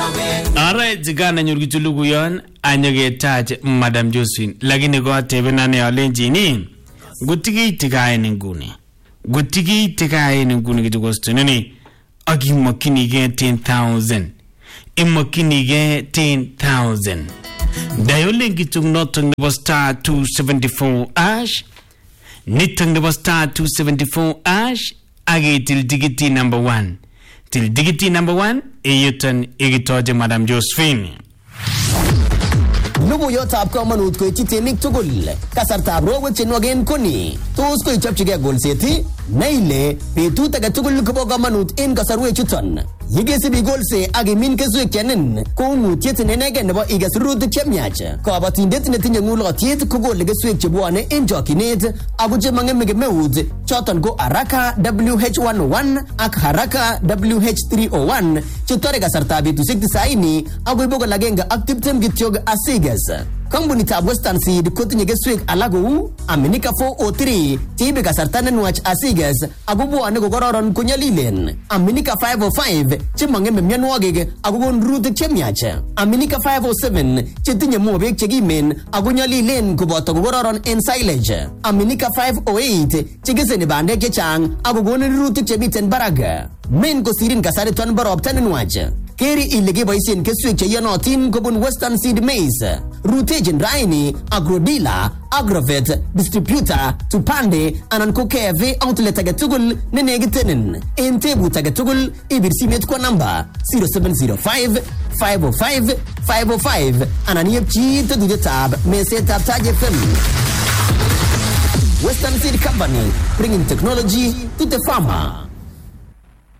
Alright, zikana nyurkichulu kuyon anyage touch Madam Josephine. Lakini kwa tebenane alenjini gutiki tikaye nguni. Gutiki tikaye nguni kitukosto nini? Agi makini ge 10,000. Imakini ge 10,000. Dialing kitung notang nebo star 274 ash. Nitang nebo star 274 ash. Agi till digiti number 1. Till digiti number 1. Eyutan igitoje Madam Josephine. Luguyotab komonut koityi temik tugul. Kasartab rowek chenwogen koni. Tos koichopchigei golseti? Naile betut age tugul kobo komonut en kasarwechuton. Yekesibi golse ak imin keswek chenin kou ng'utiet nenegen nebo iges rurutik chemiach. Kabatindet netinye ng'ulotyet kokole keswek chebwone en chokyinet ako chemang'eme kemeut choton ko Haraka WH101 ak Haraka WH301 chetore kasartab betusiek 90 akoi 120 kityok asiges. Kampunitab Western Seed kotinye keswek alak kou Aminika 403 cheibe kasarta nenwach asiges ako bwone kokororon konyolilen. Aminika 505 chemang'eme mionwogik ako kon rurutik chemiach. Aminika 507 chetinye mobek chekimen ako nyolilen koboto kokororon en silage. Aminika 508 chekeseni bandek chechang ako konin rurutik chemiten barak. Men kosirin kasariton bo ropta nenwach. Keri ile keboisien keswek cheyonotin kobun Western Seed Maize. Rutejin raini Agrodila, Agrovet, Distributor, Tupande anan ko KFA outlet age tugul nenegitenin. En tebut age tugul ibir simet kwa namba 0705 505 505 anan yepchi tetuyetab mesetab Taj FM. Western Seed Company, bringing technology to the farmer.